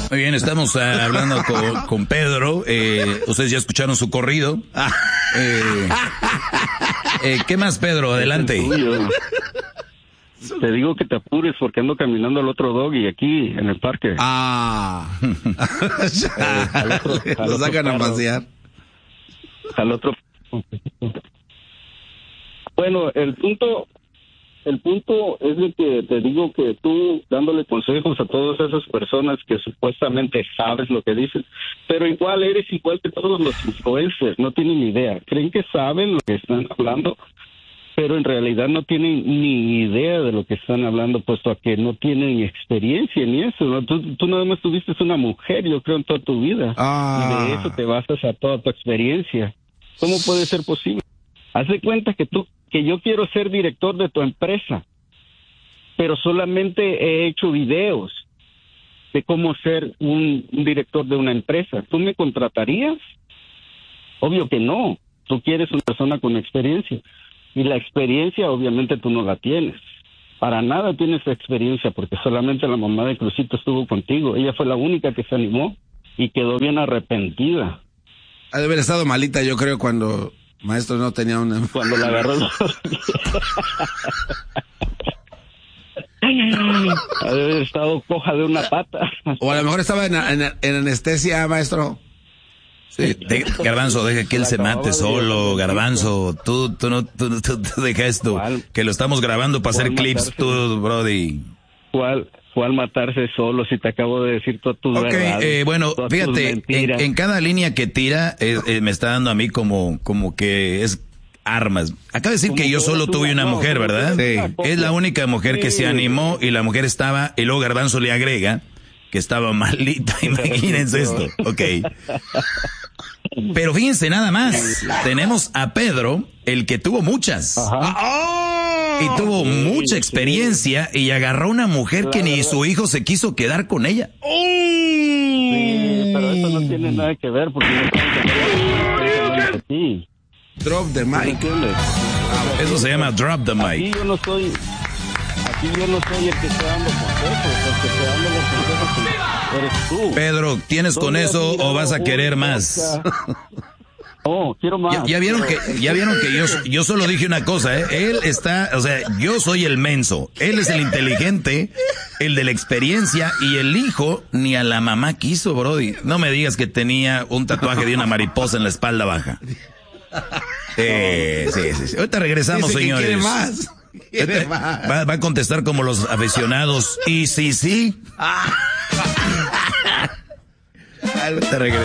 Muy bien, estamos hablando con Pedro. Ustedes ya escucharon su corrido. ¿Qué más, Pedro? Adelante. Te digo que te apures porque ando caminando al otro doggy aquí en el parque. Lo sacan a pasear. Al otro. Bueno, el punto es de que te digo que tú dándole consejos a todas esas personas que supuestamente sabes lo que dices, pero igual eres igual que todos los influencers, no tienen ni idea. Creen que saben lo que están hablando, pero en realidad no tienen ni idea de lo que están hablando, puesto a que no tienen experiencia ni eso, ¿no? Tú nada más tuviste una mujer, yo creo, en toda tu vida, y de eso te basas a toda tu experiencia. ¿Cómo puede ser posible? Haz de cuenta que yo quiero ser director de tu empresa, pero solamente he hecho videos de cómo ser un director de una empresa. ¿Tú me contratarías? Obvio que no. Tú quieres una persona con experiencia. Y la experiencia, obviamente, tú no la tienes. Para nada tienes experiencia, porque solamente la mamá de Crucito estuvo contigo. Ella fue la única que se animó y quedó bien arrepentida. Ha de haber estado malita, yo creo, cuando maestro no tenía una... Cuando la agarró... Ha de haber estado coja de una pata. O a lo mejor estaba en anestesia, maestro. Sí, Garbanzo, deja que él se mate solo, Garbanzo. Tú deja esto, que lo estamos grabando para hacer clips, tú, brody. ¿Cuál matarse solo si te acabo de decir todas tus verdades? Bueno, fíjate, en cada línea que tira me está dando a mí como que es armas. Acaba de decir que yo solo tuve una mujer, ¿verdad? Sí. Es la única mujer que se animó y la mujer estaba, y luego Garbanzo le agrega que estaba malita, imagínense esto. Ok. Pero fíjense nada más, tenemos a Pedro, el que tuvo muchas. Y tuvo mucha experiencia y agarró una mujer que ni su hijo se quiso quedar con ella. Sí, pero eso no tiene nada que ver porque no estamos aquí. Drop the mic. Eso se llama drop the mic. Aquí yo no soy el que está dando consejos, el que está dando los consejos eres tú. Pedro, ¿tienes con eso o vas a querer más? Oh, quiero más. Ya vieron que yo solo dije una cosa, Él está, o sea, yo soy el menso, él es el inteligente, el de la experiencia, y el hijo ni a la mamá quiso, brody. No me digas que tenía un tatuaje de una mariposa en la espalda baja. Sí. Ahorita regresamos, dice señores. ¿Quiere más? Va a contestar como los aficionados. Y sí. Ahorita regresamos.